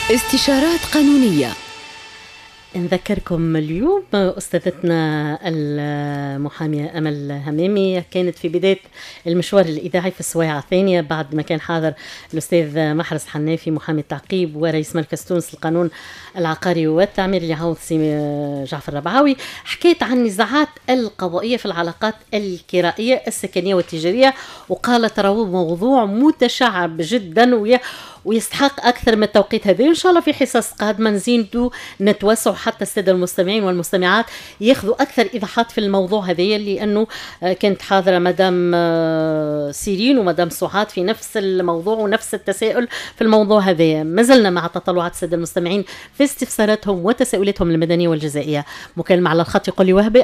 استشارات قانونية. نذكركم اليوم أستاذتنا المحامية أمل همامي كانت في بداية المشوار الإذاعي في السوايع الثانية بعد ما كان حاضر الأستاذ محرز حنافي محامي التعقيب ورئيس مركز تونس للقانون العقاري والتعمير اللي عاود جعفر الربعاوي. حكيت عن النزاعات القضائية في العلاقات الكرائية السكنية والتجارية، وقالت راهو موضوع متشعب جدا ويستحق أكثر من التوقيت هذا. إن شاء الله في حصص قادمة نزيدوا نتوسع حتى السادة المستمعين والمستمعات ياخذوا أكثر إيضاحات في الموضوع هذا، لأنه كانت حاضرة مدام سيرين ومدام سعاد في نفس الموضوع ونفس التساؤل في الموضوع هذا. ما زلنا مع تطلعات السادة المستمعين في استفساراتهم وتساؤلاتهم المدنية والجزائية. مكالمة على الخط يقول لي وهبي.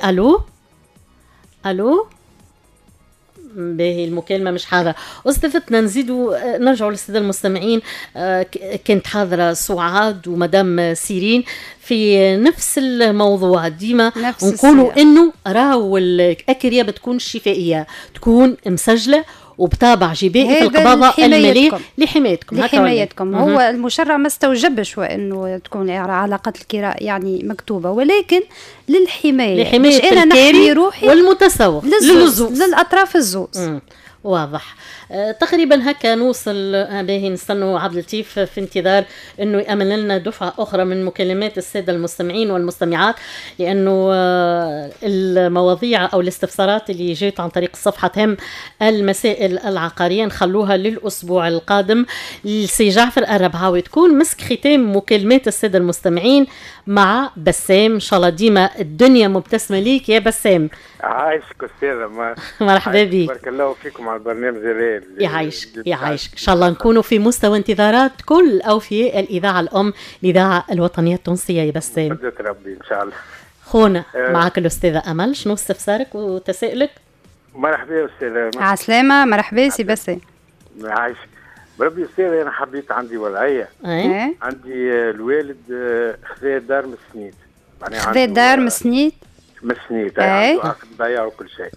ألو باهي المكالمة مش حاضرة. أستاذتنا نزيدوا نرجعوا للسادة المستمعين. كانت حاضرة سعاد ومدام سيرين في نفس الموضوع. ديما نقولوا إنه راهو الأكرية بتكون شفائية، تكون مسجلة وبطابع جبائي في القباضة المالية لحمايتكم. هو المشرع ما استوجبش وانه تكون علاقات الكراء يعني مكتوبة، ولكن للحماية مش انا نحمي روحي والمتسوق للأطراف الزوز. واضح. تقريبا هكا نوصل. باهي نستنوا عبد اللطيف في انتظار انه يأمن لنا دفعة اخرى من مكالمات السادة المستمعين والمستمعات، لانه المواضيع او الاستفسارات اللي جيت عن طريق الصفحة تهم المسائل العقارية نخلوها للاسبوع القادم. السي جعفر الربعاوي تكون مسك ختام مكالمات السادة المستمعين مع بسام. ان شاء الله ديما الدنيا مبتسمة ليك يا بسام. عايشك أستاذة. مرحبا بك. بارك الله فيكم على البرنامج الليل. يعيشك إن شاء الله نكونوا في مستوى انتظارات كل أوفياء الإذاعة الأم الإذاعة الوطنية التونسية يا بسام. بدأت ربي إن شاء الله. خونا معك الأستاذة أمل، شنو استفسارك وتسائلك؟ مرحبا أستاذة. عسلامة. مرحبا سي بسام. عايشك بربي أستاذة. أنا حبيت عندي وضعية. عندي الوالد خذا دار مسنيت. خذا دار مسنيت عنده عقد ضيع وكل شيء.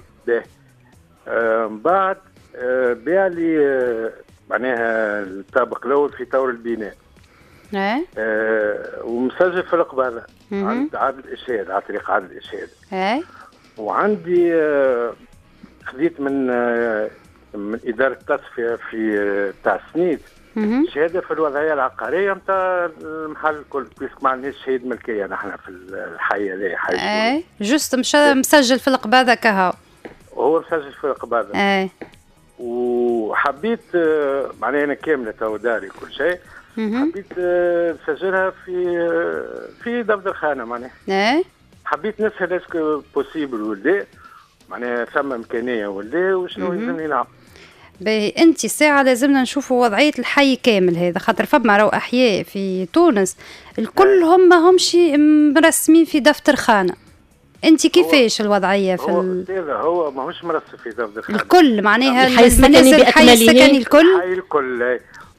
من بعد بيع لي معناها الطابق الاول في طور البناء. ومسجل في القباله عند عادل الاشهاد على طريق عادل الاشهاد. وعندي خذيت من اداره التصفيه في تاع سنيد شهاده في الوضعيه العقاريه نتاع المحل الكل، بيسك ما عندناش شهاده ملكيه نحن في الحي هذا حي. جوست مشى مسجل في القباضه كهو. هو مسجل في القباضه. وحبيت معناها انا كامله تو داري كل شيء. حبيت نسجلها في دفتر خانه معناها. حبيت نسال اسكو بوسيبل ولا معناها ثم امكانيه ولا وشنو يلزمني نعمل. باهي انت ساعه لازمنا نشوفوا وضعيه الحي كامل هذا، خاطر فما راهو احياء في تونس الكل هم ماهمش مرسمين في دفتر خانه. انت كيفاش الوضعيه في هو ماهوش مرسم في دفتر خانه الكل معناها الحي السكني الحي السكني الكل